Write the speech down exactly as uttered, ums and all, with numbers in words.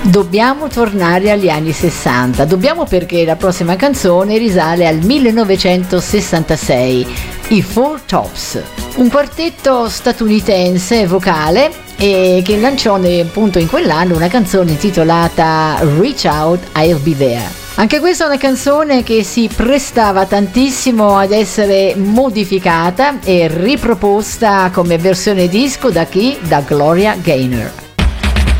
Dobbiamo tornare agli anni sessanta, dobbiamo perché la prossima canzone risale al millenovecentosessantasei, i Four Tops, un quartetto statunitense vocale e che lanciò appunto in quell'anno una canzone intitolata Reach Out, I'll Be There. Anche questa è una canzone che si prestava tantissimo ad essere modificata e riproposta come versione disco da chi? Da Gloria Gaynor.